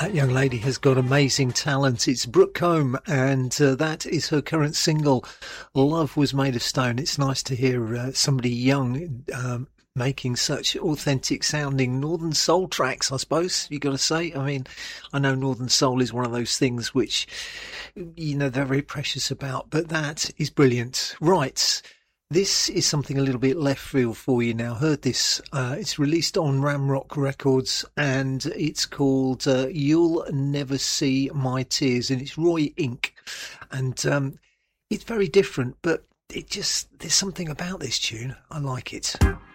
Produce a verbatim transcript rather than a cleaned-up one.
That young lady has got amazing talent. It's Brooke Combe, and uh, that is her current single, Love Was Made of Stone. It's nice to hear uh, somebody young um, making such authentic sounding Northern Soul tracks, I suppose you got to say. I mean, I know Northern Soul is one of those things which, you know, they're very precious about, but that is brilliant. Right. This is something a little bit left field for you now. Heard this. Uh, it's released on Ramrock Records, and it's called uh, You'll Never See My Tears, and it's Roy Inc. And um, it's very different, but it just, there's something about this tune. I like it.